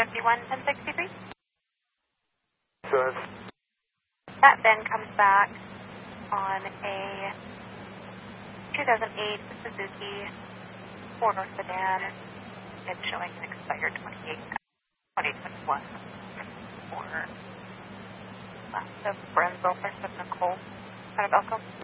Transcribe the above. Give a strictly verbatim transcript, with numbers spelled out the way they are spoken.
fifty-one ten sixty-three. Good. That then comes back on a two thousand eight Suzuki four-door sedan. It's showing an expired twenty-eight twenty twenty-one for uh, the Brenville first of Nicole out of Elko.